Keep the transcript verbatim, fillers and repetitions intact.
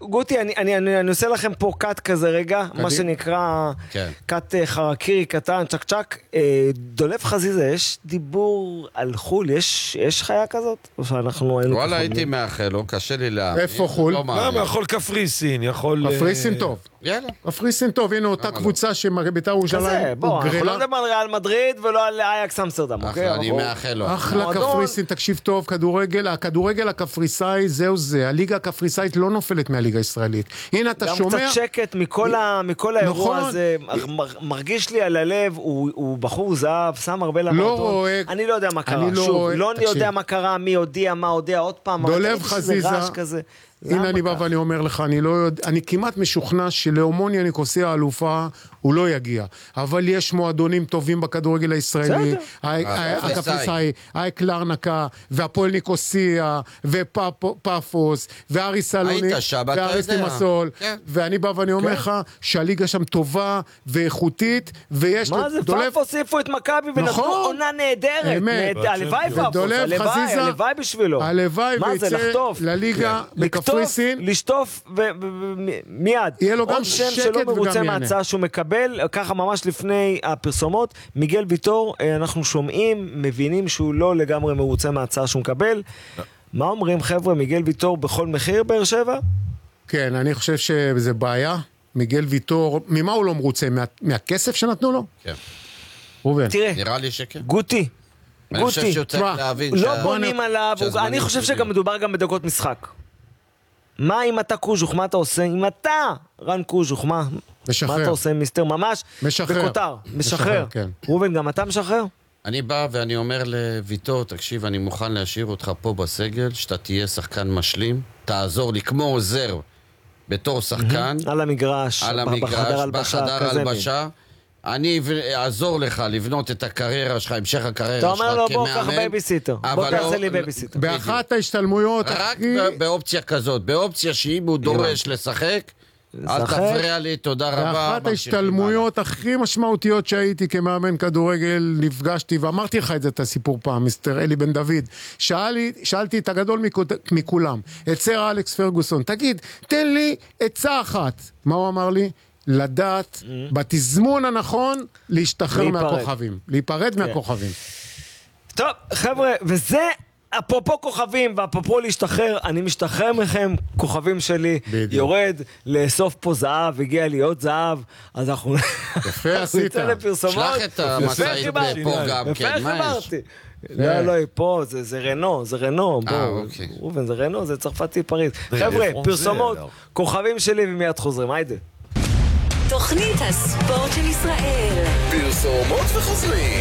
גוטי, אני, אני, אני, אני עושה לכם פה קאט כזה רגע, קדימה. מה שנקרא כן. קאט חרקירי קטן, צ'ק צ'ק. דולב חזיזה, יש דיבור על חול, יש, יש חיה כזאת? או שאנחנו היינו... וואלה, הייתי מאחל, לא קשה לי להאמין. איפה חול? למה, יכול קפריסין, יכול... קפריסין טוב. יאללה. קפריסין טוב, הנה אותה קבוצה שבית"ר ירושלים. בוא, אנחנו לא מדברים על ריאל מדריד ולא על אייקס אמסטרדם, אוקיי? אני מאחל לו. אחלה קפריסין, תקשיב טוב, כדורגל, הכדורגל הקפריסאי, זהו זה. הליגה הקפריסאית לא נופלת מהליגה הישראלית. הנה אתה שומע... גם קצת שקט מכל האירוע הזה, מרגיש לי על הלב, הוא בחור זהב, שם הרבה למועדון. אני לא יודע מה קרה, שוב, לא יודע מה קרה, מי הודיע, מה הודיע, עוד פעם, דולב חזיזה, הנה אני בא ואני אומר לך, אני לא יודע, אני כמעט משוכנע שלאומוניה ניקוסיה האלופה הוא לא יגיע, אבל יש מועדונים טובים בכדורגל הישראלי, הקפריסאי, אייק לרנקה, והפועל ניקוסיה, ופאפוס, וארי סלוני, ואריס תימסול, ואני בא ואני אומר לך שהליגה שם טובה ואיכותית, ויש... מה זה? פאפוס איפה את מכבי ונתנו עונה נהדרת, הלוואי פאפוס, הלוואי בשבילו. הלוואי ויצא לליגה בקפריסין, לשטוף ומיד. יהיה לו גם שקט שקט שלא מרוצה וגם יענה. מההצעה שהוא מקבל, ככה ממש לפני הפרסומות, מיגל ויטור, אנחנו שומעים, מבינים שהוא לא לגמרי מרוצה מההצעה שהוא מקבל. מה אומרים חבר'ה, מיגל ויטור בכל מחיר באר שבע? כן, אני חושב שזה בעיה. מיגל ויטור, ממה הוא לא מרוצה? מה, מהכסף שנתנו לו? כן. רובן. תראה, נראה לי שכן. גוטי. אני חושב שהוא צריך להבין לא בונים עליו, אני חושב שגם מדובר גם בדקות משחק. מה אם אתה קוז'וך, מה אתה עושה? אם אתה רן קוז'וך, מה? משחרר. מה אתה עושה מיסטר? ממש משחרר. בכותר, משחרר. כן. רובן, גם אתה משחרר? אני בא ואני אומר לויטור, תקשיב, אני מוכן להשאיר אותך פה בסגל, שאתה תהיה שחקן משלים, תעזור לי כמו עוזר בתור שחקן. על המגרש, על המגרש, בחדר הלבשה. אני אעזור לך לבנות את הקריירה שלך, המשך הקריירה שלך כמאמן. אתה אומר לו, בוא קח בייביסיטר, בוא תעשה לי בייביסיטר. באחת ההשתלמויות... רק באופציה כזאת, באופציה שאם הוא דורש לשחק, אל תפריע לי, תודה רבה. באחת ההשתלמויות הכי משמעותיות שהייתי כמאמן כדורגל, נפגשתי, ואמרתי לך את זה, את הסיפור פעם, מיסטר אלי בן דוד, שאלתי את הגדול מכולם, את סר אלכס פרגוסון, תגיד, תן לי עצה אחת. מה הוא אמר לי? לדעת, בתזמון הנכון, להשתחרר מהכוכבים. להיפרד מהכוכבים. טוב, חבר'ה, וזה, אפרופו כוכבים, ואפרופו להשתחרר, אני משתחרר מכם, כוכבים שלי, יורד, לאסוף פה זהב, הגיע לי עוד זהב, אז אנחנו... יפה עשית. שלח את המסעית פה גם, כן, מה יש? לא, לא, פה, זה רנו, זה רנו, בואו, רובן, זה רנו, זה צרפתי פריז. חבר'ה, פרסומות, כוכבים שלי ומיד חוזרים, היידה. תוכנית הספורט של ישראל. פרסומות וחוזרים.